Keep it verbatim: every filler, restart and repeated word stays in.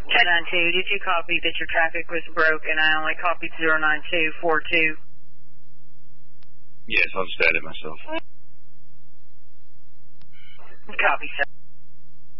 nine two, did you copy that your traffic was broke and I only copied zero nine two four two? Yes, I'll just add it myself. Copy, sir.